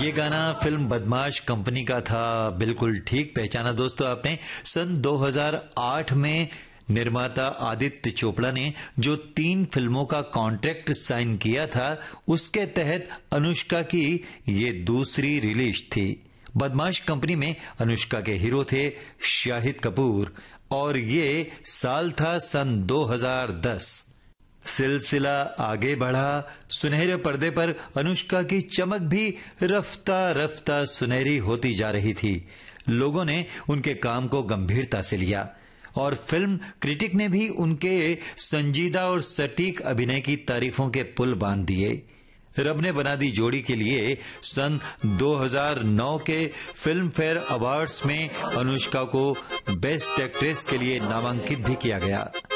ये गाना फिल्म बदमाश कंपनी का था। बिल्कुल ठीक पहचाना दोस्तों आपने। सन 2008 में निर्माता आदित्य चोपड़ा ने जो 3 फिल्मों का कॉन्ट्रैक्ट साइन किया था, उसके तहत अनुष्का की ये दूसरी रिलीज थी। बदमाश कंपनी में अनुष्का के हीरो थे शाहिद कपूर और ये साल था सन 2010। सिलसिला आगे बढ़ा। सुनहरे पर्दे पर अनुष्का की चमक भी रफ्ता रफ्ता सुनहरी होती जा रही थी। लोगों ने उनके काम को गंभीरता से लिया और फिल्म क्रिटिक ने भी उनके संजीदा और सटीक अभिनय की तारीफों के पुल बांध दिए। रब ने बना दी जोड़ी के लिए सन 2009 के फिल्म फेयर अवार्ड्स में अनुष्का को बेस्ट एक्ट्रेस के लिए नामांकित भी किया गया।